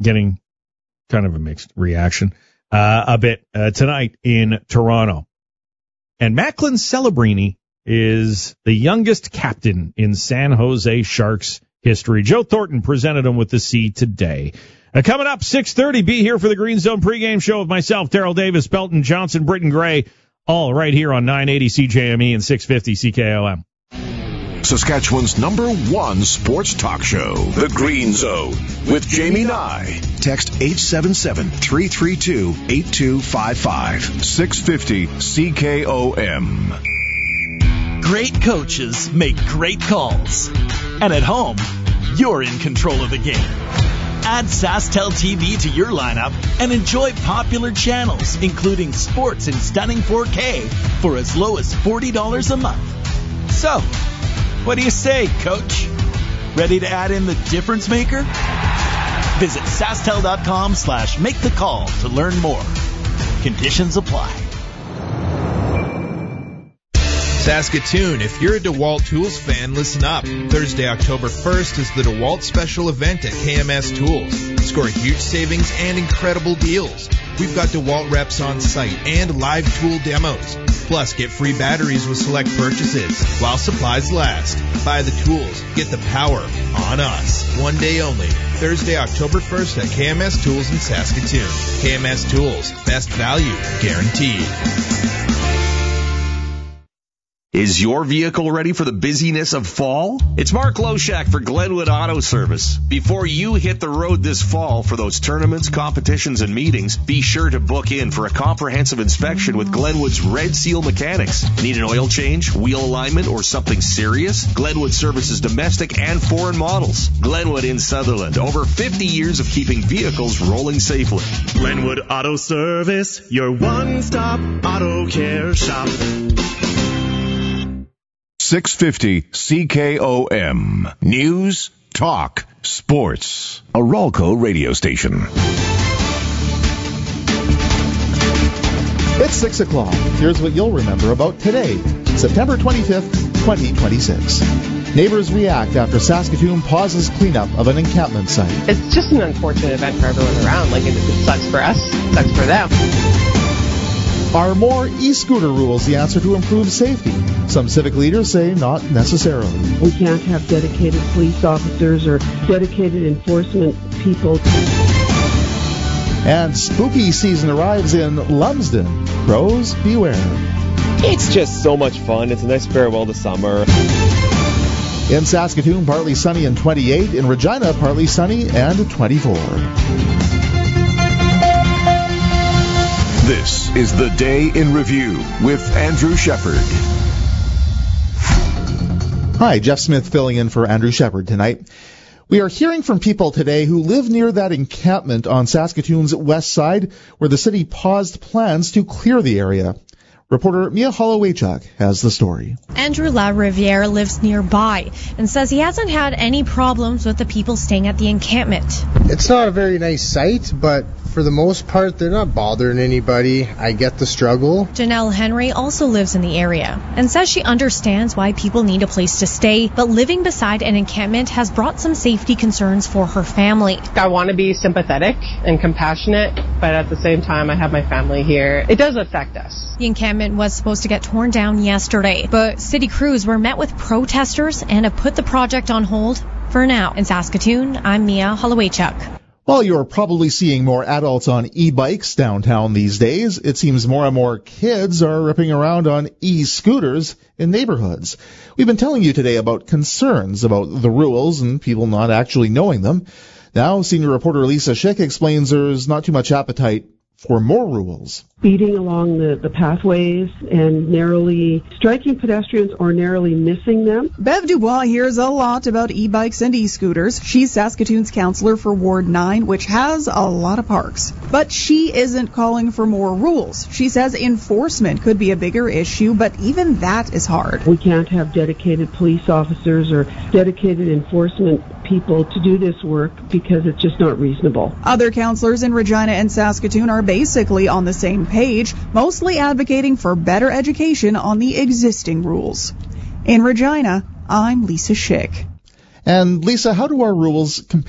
getting kind of a mixed reaction a bit tonight in Toronto. And Macklin Celebrini is the youngest captain in San Jose Sharks history. Joe Thornton presented him with the C today. Coming up, 6:30, be here for the Green Zone pregame show with myself, Darryl Davis, Belton Johnson, Britton Gray, all right here on 980 CJME and 650 CKOM. Saskatchewan's #1 sports talk show, The Green Zone, with Jamie Nye. Text 877-332-8255. 650 CKOM. Great coaches make great calls. And at home, you're in control of the game. Add SaskTel TV to your lineup and enjoy popular channels, including sports in stunning 4K for as low as $40 a month. So, what do you say, Coach? Ready to add in the difference maker? Visit SaskTel.com/make-the-call to learn more. Conditions apply. Saskatoon, if you're a DeWalt Tools fan, listen up. Thursday, October 1st is the DeWalt special event at KMS Tools. Score huge savings and incredible deals. We've got DeWalt reps on site and live tool demos. Plus, get free batteries with select purchases while supplies last. Buy the tools. Get the power on us. One day only. Thursday, October 1st at KMS Tools in Saskatoon. KMS Tools. Best value guaranteed. Is your vehicle ready for the busyness of fall? It's Mark Loshak for Glenwood Auto Service. Before you hit the road this fall for those tournaments, competitions, and meetings, be sure to book in for a comprehensive inspection with Glenwood's Red Seal Mechanics. Need an oil change, wheel alignment, or something serious? Glenwood services domestic and foreign models. Glenwood in Sutherland. Over 50 years of keeping vehicles rolling safely. Glenwood Auto Service, your one-stop auto care shop. 650 CKOM. News, talk, sports. A Ralco radio station. It's 6 o'clock. Here's what you'll remember about today, September 25th, 2026. Neighbors react after Saskatoon pauses cleanup of an encampment site. It's just an unfortunate event for everyone around. Like, it sucks for us, it sucks for them. Are more e-scooter rules the answer to improve safety? Some civic leaders say not necessarily. We can't have dedicated police officers or dedicated enforcement people. And spooky season arrives in Lumsden. Crows beware. It's just so much fun. It's a nice farewell to summer. In Saskatoon, partly sunny and 28. In Regina, partly sunny and 24. This is the Day in Review with Andrew Shepard. Hi, Jeff Smith filling in for Andrew Shepard tonight. We are hearing from people today who live near that encampment on Saskatoon's west side where the city paused plans to clear the area. Reporter Mia Holowaychuk has the story. Andrew LaRiviere lives nearby and says he hasn't had any problems with the people staying at the encampment. It's not a very nice site, but for the most part, they're not bothering anybody. I get the struggle. Janelle Henry also lives in the area and says she understands why people need a place to stay, but living beside an encampment has brought some safety concerns for her family. I want to be sympathetic and compassionate, but at the same time, I have my family here. It does affect us. The encampment was supposed to get torn down yesterday, but city crews were met with protesters and have put the project on hold for now. In Saskatoon, I'm Mia Holowaychuk. While you're probably seeing more adults on e-bikes downtown these days, it seems more and more kids are ripping around on e-scooters in neighborhoods. We've been telling you today about concerns about the rules and people not actually knowing them. Now, senior reporter Lisa Schick explains there's not too much appetite for more rules. Speeding along the pathways and narrowly striking pedestrians or narrowly missing them. Bev Dubois hears a lot about e-bikes and e-scooters. She's Saskatoon's councillor for Ward 9, which has a lot of parks. But she isn't calling for more rules. She says enforcement could be a bigger issue, but even that is hard. We can't have dedicated police officers or dedicated enforcement people to do this work because it's just not reasonable. Other councillors in Regina and Saskatoon are basically on the same page, mostly advocating for better education on the existing rules. In Regina, I'm Lisa Schick. And Lisa, how do our rules compare